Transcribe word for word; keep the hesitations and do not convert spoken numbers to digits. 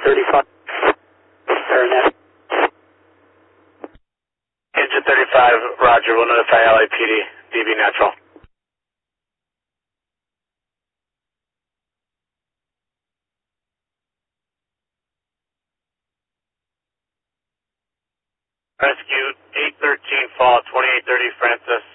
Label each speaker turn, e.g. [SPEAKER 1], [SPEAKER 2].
[SPEAKER 1] thirty-five. Fairnet.
[SPEAKER 2] Engine thirty-five, roger, we'll notify L A P D, D B Natural. Rescue eight thirteen Fall, twenty-eight thirty Francis.